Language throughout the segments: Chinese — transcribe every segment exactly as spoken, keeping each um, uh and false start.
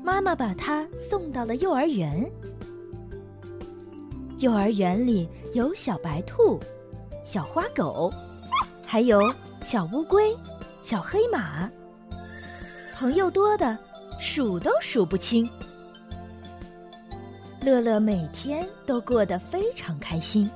妈妈把她送到了幼儿园。幼儿园里有小白兔、小花狗，还有小乌龟、小黑马，朋友多的数都数不清。乐乐每天都过得非常开心。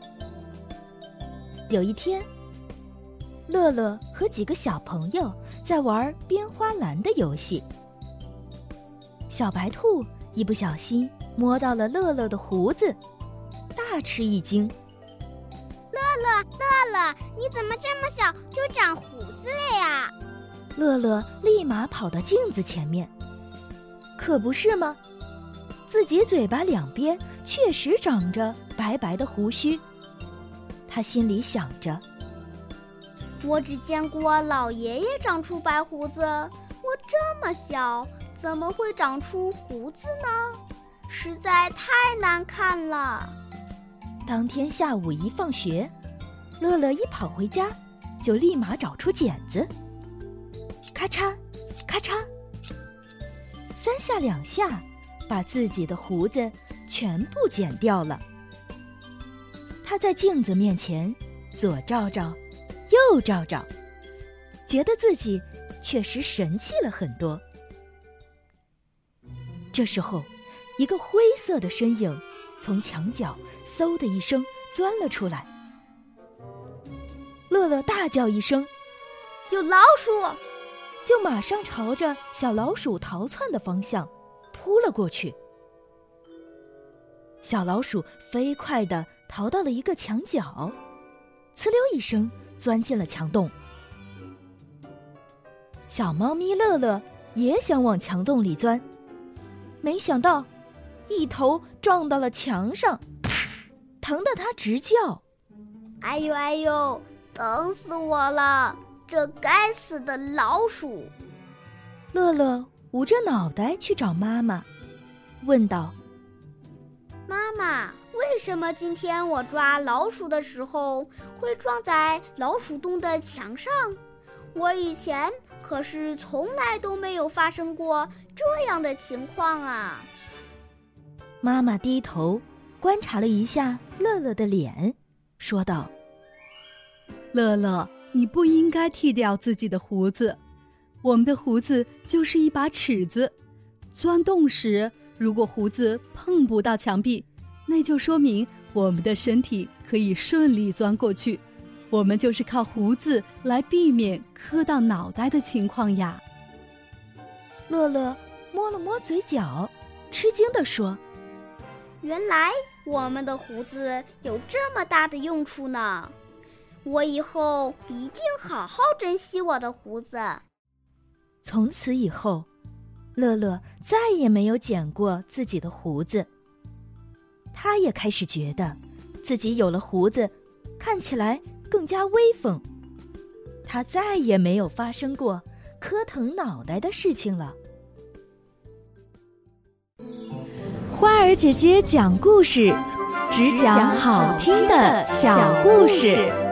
有一天，乐乐和几个小朋友在玩编花篮的游戏。小白兔一不小心摸到了乐乐的胡子，大吃一惊。 乐乐，乐乐，你怎么这么小就长胡子了呀？ 乐乐立马跑到镜子前面，可不是吗？自己嘴巴两边确实长着白白的胡须。他心里想着， 我只见过老爷爷长出白胡子，我这么小，怎么会长出胡子呢？实在太难看了。 当天下午一放学，乐乐一跑回家，就立马找出剪子，咔嚓咔嚓，三下两下把自己的胡子全部剪掉了。他在镜子面前左照照右照照，觉得自己确实神气了很多。这时候，一个灰色的身影从墙角嗖的一声钻了出来。乐乐大叫一声， 有老鼠， 就马上朝着小老鼠逃窜的方向扑了过去。小老鼠飞快地逃到了一个墙角，呲溜一声钻进了墙洞。小猫咪乐乐也想往墙洞里钻，没想到一头撞到了墙上，疼得它直叫： 哎呦哎呦，疼死我了，这该死的老鼠！ 乐乐捂着脑袋去找妈妈，问道： 妈妈，为什么今天我抓老鼠的时候会撞在老鼠洞的墙上？我以前可是从来都没有发生过这样的情况啊！ 妈妈低头观察了一下乐乐的脸，说道： 乐乐，你不应该剃掉自己的胡子，我们的胡子就是一把尺子，钻洞时如果胡子碰不到墙壁，那就说明我们的身体可以顺利钻过去。我们就是靠胡子来避免磕到脑袋的情况呀。 乐乐摸了摸嘴角，吃惊地说： 原来我们的胡子有这么大的用处呢！我以后一定好好珍惜我的胡子。 从此以后，乐乐再也没有剪过自己的胡子。他也开始觉得自己有了胡子，看起来更加威风。他再也没有发生过磕疼脑袋的事情了。花儿姐姐讲故事，只讲好听的小故事。